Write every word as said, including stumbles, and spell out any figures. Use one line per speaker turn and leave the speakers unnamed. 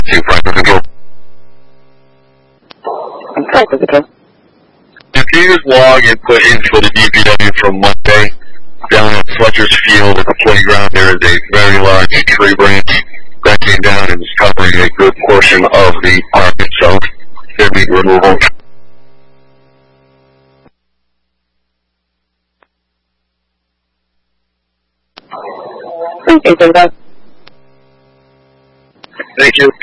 to Franklin Control.
Franklin Control.
If you just log input into the D P W from Monday, down at Fletcher's Field at the playground, there is a very large tree branch that came down and is covering a good portion of the park itself. There be removal.
Okay, so that.
Thank you.